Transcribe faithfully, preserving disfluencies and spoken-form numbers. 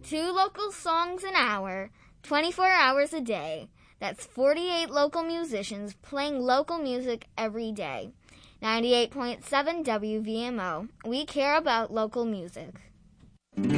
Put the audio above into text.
Two local songs an hour, twenty-four hours a day. That's forty-eight local musicians playing local music every day. ninety-eight point seven W V M O. We care about local music.